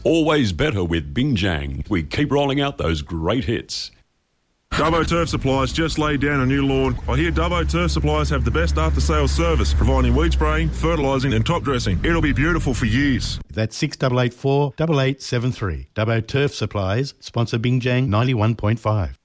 always better with Bingjang. We keep rolling out those great hits. Dubbo Turf Supplies just laid down a new lawn. I hear Dubbo Turf Supplies have the best after-sales service, providing weed spraying, fertilising and top dressing. It'll be beautiful for years. That's 6884 8873. Dubbo Turf Supplies, sponsor Bingjang 91.5.